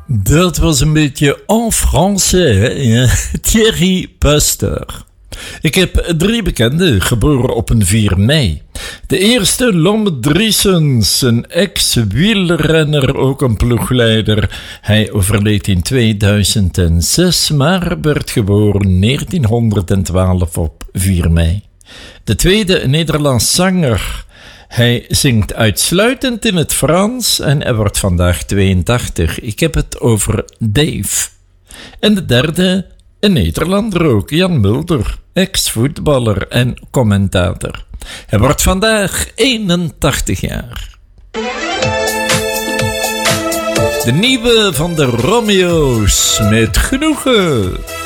Dat was een beetje en français, hè? Thierry Pasteur. Ik heb 3 bekenden, geboren op een 4 mei. De eerste, Lomme Driessens, een ex-wielrenner, ook een ploegleider. Hij overleed in 2006, maar werd geboren 1912 op 4 mei. De tweede, een Nederlands zanger. Hij zingt uitsluitend in het Frans en hij wordt vandaag 82. Ik heb het over Dave. En de derde, een Nederlander ook, Jan Mulder, ex-voetballer en commentator. Hij wordt vandaag 81 jaar. De nieuwe van de Romeo's, met genoegen.